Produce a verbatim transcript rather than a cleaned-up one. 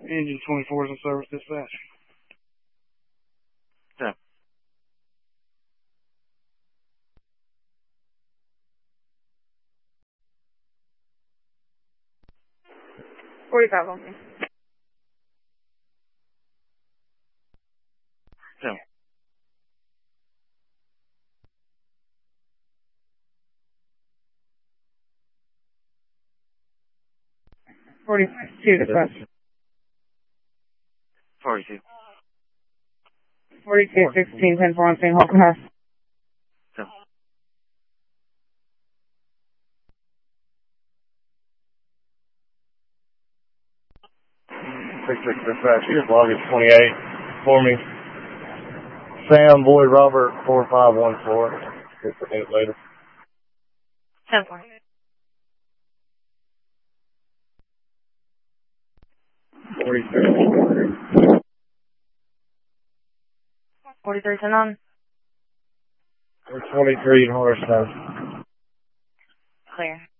Engine twenty-four is in service dispatch. Yeah. forty-five on me. Yeah. forty-five, two dispatch. forty-two. forty-two, sixteen, ten, four on scene, Holcomb House. Yeah. six six dispatch, here's logger twenty-eight for me. Sam, Boyd, Robert, four five one four. Just a minute later. ten four. forty-three. forty-three, ten on. We're twenty-three in Horstown. Clear.